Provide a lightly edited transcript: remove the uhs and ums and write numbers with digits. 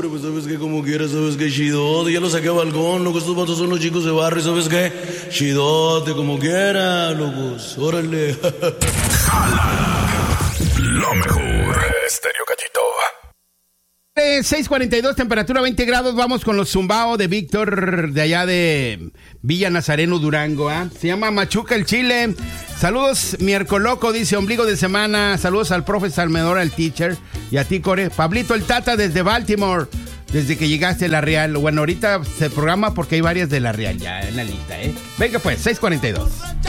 pero pues sabes que como quieras, sabes que chidote, ya lo saqué a balcón, loco, estos vatos son los chicos de barrio, ¿sabes qué? Chidote, como quiera, locos, órale. Lo mejor. Estéreo Cachito. 6:42, temperatura 20 grados. Vamos con los zumbao de Víctor, de allá de Villa Nazareno, Durango. Se llama Machuca el Chile. Saludos, Miercoloco, dice ombligo de semana. Saludos al profe Salmedor, al teacher. Y a ti, Core. Pablito el Tata desde Baltimore. Desde que llegaste a La Real. Bueno, ahorita se programa porque hay varias de La Real ya en la lista, Venga pues, 6:42.